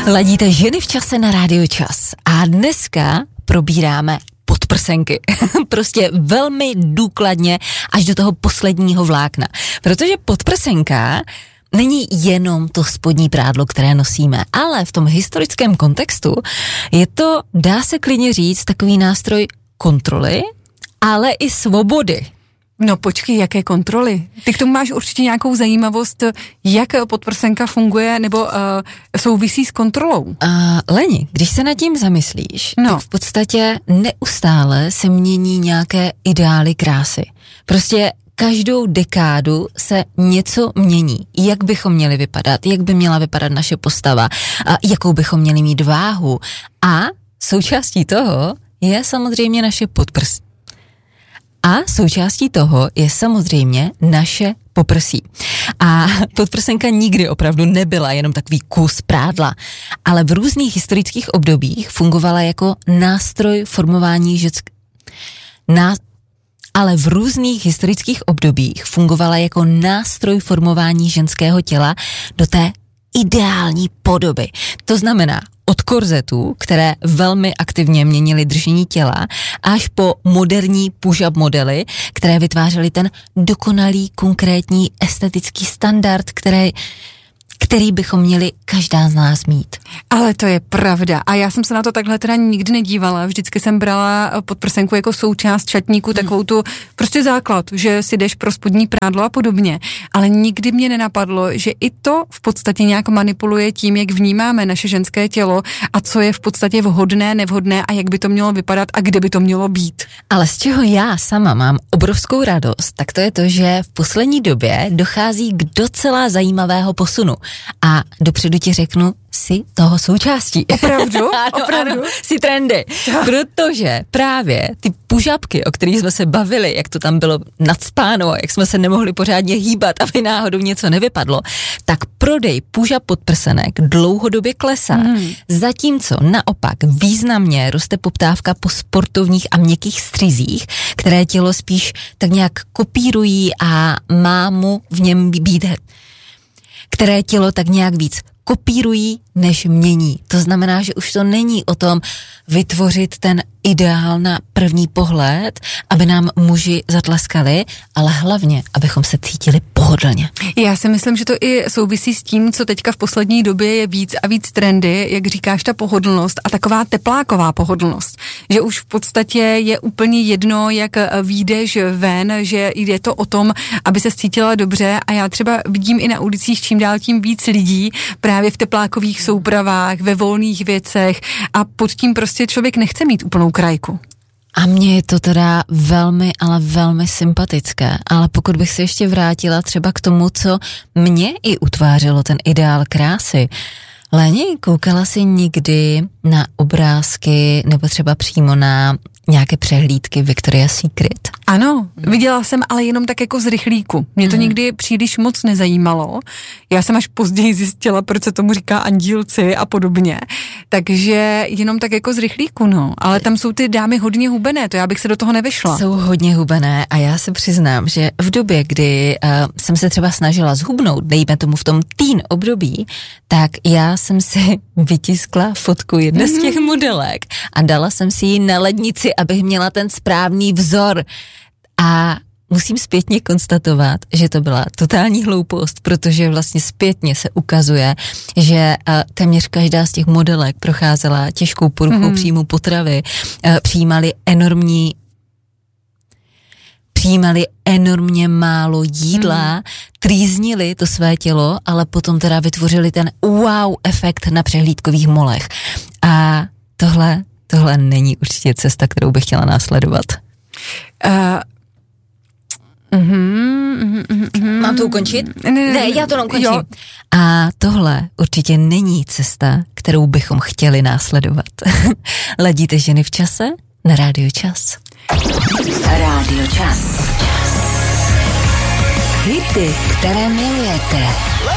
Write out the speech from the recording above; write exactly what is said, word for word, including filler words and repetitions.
Ladíte Ženy v čase na Rádio Čas a dneska probíráme podprsenky. Prostě velmi důkladně až do toho posledního vlákna. Protože podprsenka není jenom to spodní prádlo, které nosíme, ale v tom historickém kontextu je to, dá se klidně říct, takový nástroj kontroly, ale i svobody. No počkej, jaké kontroly? Ty k tomu máš určitě nějakou zajímavost, jak podprsenka funguje nebo uh, souvisí s kontrolou. Uh, Leni, když se nad tím zamyslíš, no. tak v podstatě neustále se mění nějaké ideály krásy. Prostě každou dekádu se něco mění. Jak bychom měli vypadat, jak by měla vypadat naše postava, a jakou bychom měli mít váhu. A součástí toho je samozřejmě naše podprs. A součástí toho je samozřejmě naše poprsí. A podprsenka nikdy opravdu nebyla jenom takový kus prádla, ale v různých historických obdobích fungovala jako nástroj formování žensk... Ná... ale v různých historických obdobích fungovala jako nástroj formování ženského těla do té ideální podoby. To znamená od korzetů, které velmi aktivně měnily držení těla, až po moderní push-up modely, které vytvářely ten dokonalý, konkrétní estetický standard, který, který bychom měli každá z nás mít. Ale to je pravda. A já jsem se na to takhle teda nikdy nedívala. Vždycky jsem brala podprsenku jako součást šatníku, takovou tu prostě základ, že si jdeš pro spodní prádlo a podobně. Ale nikdy mě nenapadlo, že i to v podstatě nějak manipuluje tím, jak vnímáme naše ženské tělo a co je v podstatě vhodné, nevhodné a jak by to mělo vypadat a kde by to mělo být. Ale z čeho já sama mám obrovskou radost, tak to je to, že v poslední době dochází k docela zajímavého posunu. A dopředu ti řeknu, si toho součástí. Opravdu? ano, Opravdu? Ano, si trendy. Protože právě ty pužapky, o kterých jsme se bavili, jak to tam bylo nacpáno, jak jsme se nemohli pořádně hýbat, aby náhodou něco nevypadlo, tak prodej pužap podprsenek dlouhodobě klesá. Hmm. Zatímco naopak významně roste poptávka po sportovních a měkkých strizích, které tělo spíš tak nějak kopírují a má mu v něm být, které tělo tak nějak víc kopírují, než mění. To znamená, že už to není o tom vytvořit ten ideál na první pohled, aby nám muži zatleskali, ale hlavně, abychom se cítili pohodlně. Já si myslím, že to i souvisí s tím, co teďka v poslední době je víc a víc trendy, jak říkáš, ta pohodlnost a taková tepláková pohodlnost. Že už v podstatě je úplně jedno, jak vyjdeš ven, že je to o tom, aby se cítila dobře a já třeba vidím i na ulicích čím dál tím víc lidí právě v teplákových soupravách, ve volných věcech a pod tím prostě člověk nechce mít úplnou krajku. A mně je to teda velmi, ale velmi sympatické, ale pokud bych se ještě vrátila třeba k tomu, co mě i utvářelo ten ideál krásy. Leni, koukala jsi někdy na obrázky nebo třeba přímo na nějaké přehlídky Victoria's Secret? Ano, viděla jsem, ale jenom tak jako z rychlíku. Mě to hmm. nikdy příliš moc nezajímalo. Já jsem až později zjistila, proč se tomu říká andílci a podobně. Takže jenom tak jako z rychlíku, no. Ale tam jsou ty dámy hodně hubené, to já bych se do toho nevešla. Jsou hodně hubené a já se přiznám, že v době, kdy uh, jsem se třeba snažila zhubnout, dejme tomu v tom teen období, tak já jsem si vytiskla fotku jedné z těch modelek a dala jsem si ji na lednici, abych měla ten správný vzor. A musím zpětně konstatovat, že to byla totální hloupost, protože vlastně zpětně se ukazuje, že uh, téměř každá z těch modelek procházela těžkou poruchou mm. příjmu potravy, uh, přijímali enormní přijímali enormně málo jídla, mm. trýznili to své tělo, ale potom teda vytvořili ten wow efekt na přehlídkových molech. A tohle, tohle není určitě cesta, kterou bych chtěla následovat. Uh, uh-huh, uh-huh, uh-huh. Mám to ukončit? Ne, ne, ne já to ukončím. Jo. A tohle určitě není cesta, kterou bychom chtěli následovat. Ladíte Ženy v čase na Rádio Čas. Rádio Čas. Hity, které milujete.